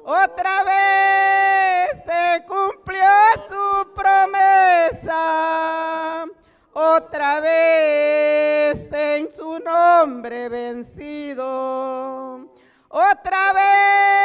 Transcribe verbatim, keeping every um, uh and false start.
Otra vez se cumplió su promesa, otra vez en su nombre vencido, otra vez